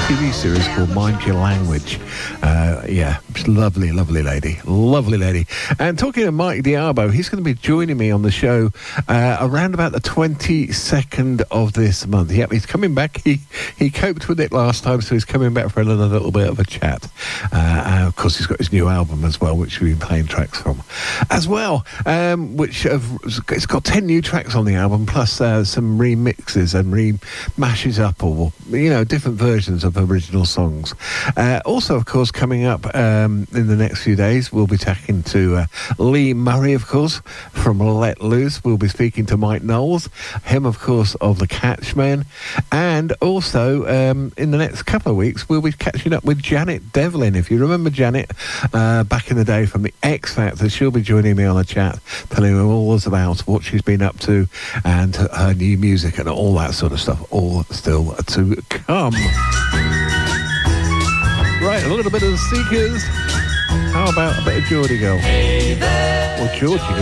TV series called Mind Your Language. Yeah, lovely lady. And talking to Mike Diabo, he's going to be joining me on the show around about the 22nd of this month. Yep, he's coming back. He coped with it last time, so he's coming back for another little bit of a chat. And of course, he's got his new album as well, which we've been playing tracks from as well, it's got 10 new tracks on the album, plus some remixes and remashes up, or different versions of original songs. Also, of course, coming up in the next few days, we'll be talking to Lee Murray, of course, from Let Loose. We'll be speaking to Mike Knowles, him, of course, of the Catchmen. And also, in the next couple of weeks, we'll be catching up with Janet Devlin. If you remember Janet back in the day from the X Factor, she'll be joining me on a chat, telling me all about what she's been up to and her new music and all that sort of stuff, all still to come. Right, a little bit of the Seekers. How about a bit of Geordie Girl? Hey there, or Georgie Girl.